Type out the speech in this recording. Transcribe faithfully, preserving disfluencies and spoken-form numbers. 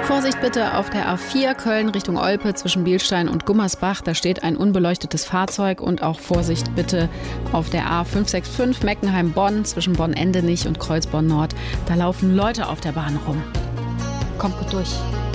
Vorsicht bitte auf der A vier Köln Richtung Olpe zwischen Bielstein und Gummersbach. Da steht ein unbeleuchtetes Fahrzeug. Und auch Vorsicht bitte auf der A fünf sechs fünf Meckenheim-Bonn zwischen Bonn-Endenich und Kreuzborn-Nord. Da laufen Leute auf der Bahn rum. Kommt gut durch.